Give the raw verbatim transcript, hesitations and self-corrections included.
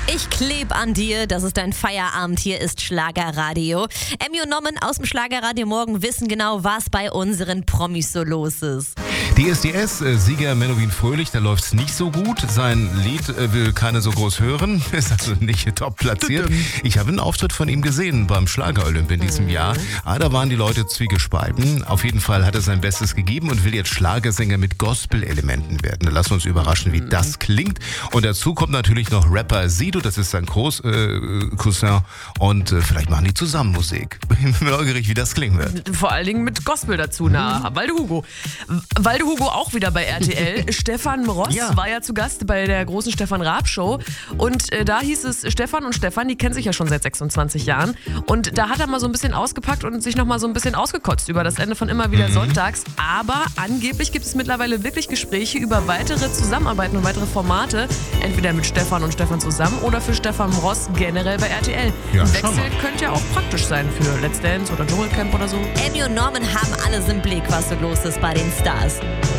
Ich kleb an dir, das ist dein Feierabend, hier ist Schlagerradio. Emmy und Norman aus dem Schlagerradio morgen wissen genau, was bei unseren Promis so los ist. D S D S-Sieger Menowin Fröhlich, da läuft's nicht so gut. Sein Lied äh, will keiner so groß hören, ist also nicht top platziert. Ich habe einen Auftritt von ihm gesehen beim Schlager-Olymp in diesem Jahr. Ah, da waren die Leute zwiegespalten. Auf jeden Fall hat er sein Bestes gegeben und will jetzt Schlagersänger mit Gospel-Elementen werden. Lass uns überraschen, wie das klingt. Und dazu kommt natürlich noch Rapper Sido, das ist sein Groß, äh, Cousin. Und äh, vielleicht machen die zusammen Musik. Ich bin neugierig, wie das klingen wird. Vor allen Dingen mit Gospel dazu, na, Walde Hugo. Walde Hugo auch wieder bei R T L. Stefan Ross Ja. war ja zu Gast bei der großen Stefan Raab Show. Und äh, da hieß es, Stefan und Stefan, die kennen sich ja schon seit sechsundzwanzig Jahren. Und da hat er mal so ein bisschen ausgepackt und sich nochmal so ein bisschen ausgekotzt über das Ende von Immer wieder Sonntags. Aber angeblich gibt es mittlerweile wirklich Gespräche über weitere Zusammenarbeiten und weitere Formate. Entweder mit Stefan und Stefan zusammen oder für Stefan Ross generell bei R T L. Ja, Ein schau Wechsel mal. könnte ja auch praktisch sein für Let's Dance oder Dschungelcamp oder so. Emmy und Norman haben alles im Blick, was so los ist bei den Stars.